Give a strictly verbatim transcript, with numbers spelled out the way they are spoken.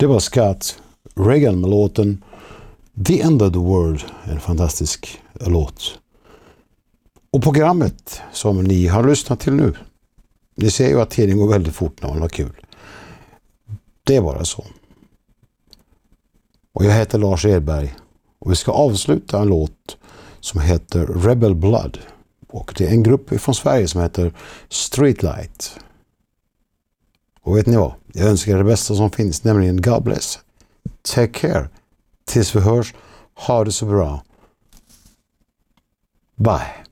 Det var Scott Regan med låten The End of the World, en fantastisk låt. Och programmet som ni har lyssnat till nu, ni ser ju att tiden går väldigt fort när man har kul. Det är bara så. Och jag heter Lars Edberg och vi ska avsluta en låt som heter Rebel Blood. Och det är en grupp från Sverige som heter Streetlight. Och vet ni vad? Jag önskar er det bästa som finns, nämligen God bless. Take care. Tills vi hörs. Ha det så bra. Bye.